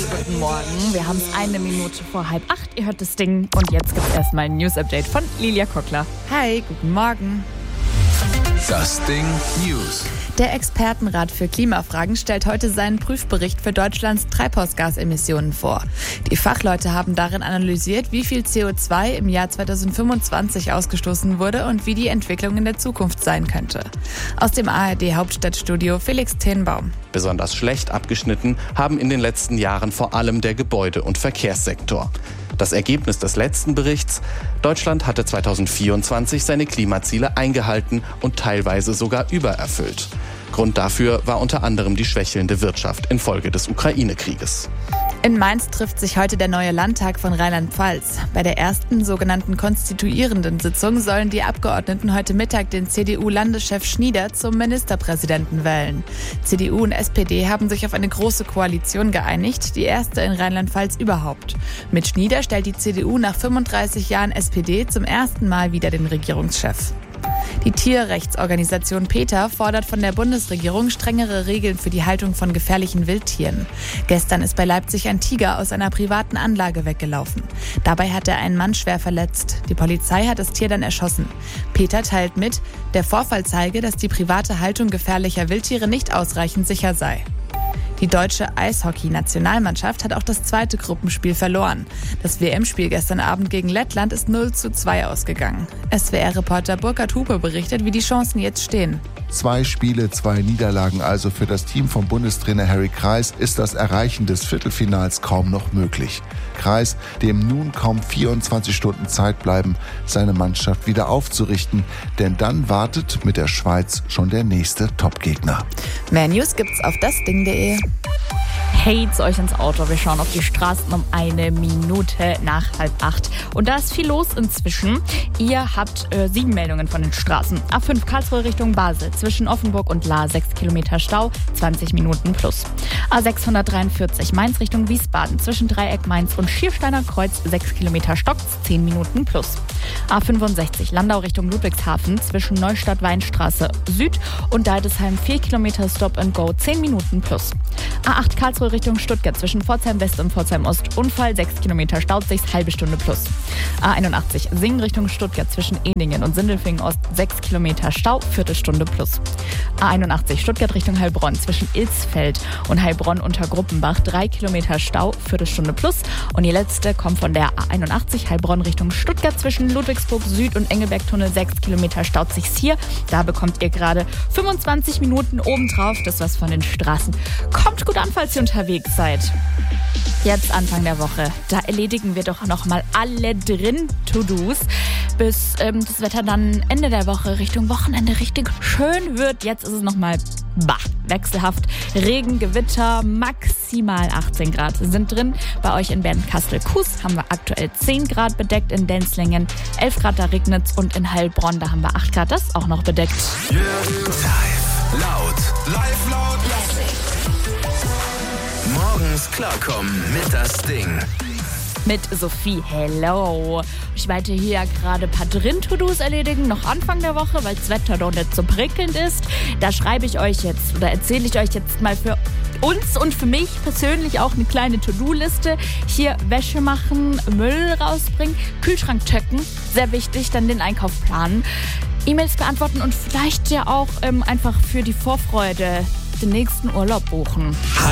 guten Morgen. Wir haben es 1 Minute vor 7:30. Ihr hört das Ding. Und jetzt gibt es erstmal ein News-Update von Lilia Kockler. Hi, guten Morgen. Das Ding News. Der Expertenrat für Klimafragen stellt heute seinen Prüfbericht für Deutschlands Treibhausgasemissionen vor. Die Fachleute haben darin analysiert, wie viel CO2 im Jahr 2025 ausgestoßen wurde und wie die Entwicklung in der Zukunft sein könnte. Aus dem ARD-Hauptstadtstudio Felix Tenbaum. Besonders schlecht abgeschnitten haben in den letzten Jahren vor allem der Gebäude- und Verkehrssektor. Das Ergebnis des letzten Berichts: Deutschland hatte 2024 seine Klimaziele eingehalten und teilweise sogar übererfüllt. Grund dafür war unter anderem die schwächelnde Wirtschaft infolge des Ukraine-Krieges. In Mainz trifft sich heute der neue Landtag von Rheinland-Pfalz. Bei der ersten sogenannten konstituierenden Sitzung sollen die Abgeordneten heute Mittag den CDU-Landeschef Schnieder zum Ministerpräsidenten wählen. CDU und SPD haben sich auf eine große Koalition geeinigt, die erste in Rheinland-Pfalz überhaupt. Mit Schnieder stellt die CDU nach 35 Jahren SPD zum ersten Mal wieder den Regierungschef. Die Tierrechtsorganisation PETA fordert von der Bundesregierung strengere Regeln für die Haltung von gefährlichen Wildtieren. Gestern ist bei Leipzig ein Tiger aus einer privaten Anlage weggelaufen. Dabei hat er einen Mann schwer verletzt. Die Polizei hat das Tier dann erschossen. PETA teilt mit, der Vorfall zeige, dass die private Haltung gefährlicher Wildtiere nicht ausreichend sicher sei. Die deutsche Eishockey-Nationalmannschaft hat auch das zweite Gruppenspiel verloren. Das WM-Spiel gestern Abend gegen Lettland ist 0:2 ausgegangen. SWR-Reporter Burkhard Hupe berichtet, wie die Chancen jetzt stehen. 2 Spiele, 2 Niederlagen also für das Team von Bundestrainer Harry Kreis ist das Erreichen des Viertelfinals kaum noch möglich. Kreis, dem nun kaum 24 Stunden Zeit bleiben, seine Mannschaft wieder aufzurichten, denn dann wartet mit der Schweiz schon der nächste Topgegner. Mehr News gibt's auf dasding.de. Hey, zu euch ins Auto. Wir schauen auf die Straßen um 1 Minute nach 7:30. Und da ist viel los inzwischen. Ihr habt 7 Meldungen von den Straßen. A5 Karlsruhe Richtung Basel. Zwischen Offenburg und Lahr 6 Kilometer Stau, 20 Minuten plus. A643 Mainz Richtung Wiesbaden. Zwischen Dreieck Mainz und Schiersteiner Kreuz 6 Kilometer Stock, 10 Minuten plus. A65 Landau Richtung Ludwigshafen. Zwischen Neustadt Weinstraße Süd und Deidesheim 4 Kilometer Stop and Go, 10 Minuten plus. A8 Karlsruhe Richtung Stuttgart zwischen Pforzheim West und Pforzheim Ost. Unfall, 6 Kilometer staut sich, halbe Stunde plus. A81 Singen Richtung Stuttgart zwischen Ehningen und Sindelfingen Ost, 6 Kilometer Stau, Viertelstunde plus. A81 Stuttgart Richtung Heilbronn zwischen Ilsfeld und Heilbronn unter Gruppenbach, 3 Kilometer Stau, Viertelstunde plus. Und die letzte kommt von der A81 Heilbronn Richtung Stuttgart zwischen Ludwigsburg Süd und Engelbergtunnel, 6 Kilometer staut sich's hier. Da bekommt ihr gerade 25 Minuten obendrauf, das was von den Straßen. Kommt gut an, falls ihr unterwegs seid. Jetzt Anfang der Woche, da erledigen wir doch nochmal alle drin To-Dos, bis das Wetter dann Ende der Woche Richtung Wochenende richtig schön wird. Jetzt ist es nochmal wechselhaft. Regen, Gewitter, maximal 18 Grad sind drin. Bei euch in Bernkastel-Kues haben wir aktuell 10 Grad bedeckt, in Denzlingen 11 Grad, da regnet's, und in Heilbronn, da haben wir 8 Grad, das ist auch noch bedeckt. Live laut. Live laut. Morgens klarkommen mit das Ding. Mit Sophie, hello. Ich wollte hier ja gerade ein paar Drin-To-Dos erledigen, noch Anfang der Woche, weil das Wetter doch nicht so prickelnd ist. Da schreibe ich euch jetzt oder erzähle ich euch jetzt mal für uns und für mich persönlich auch eine kleine To-Do-Liste. Hier Wäsche machen, Müll rausbringen, Kühlschrank checken, sehr wichtig, dann den Einkauf planen, E-Mails beantworten und vielleicht ja auch einfach für die Vorfreude den nächsten Urlaub buchen.